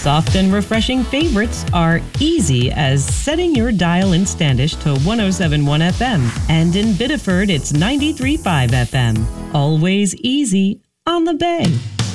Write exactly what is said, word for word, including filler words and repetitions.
Soft and refreshing favorites are easy as setting your dial in Standish to one oh seven point one F M, and in Biddeford it's ninety-three point five F M. Always easy on the Bay.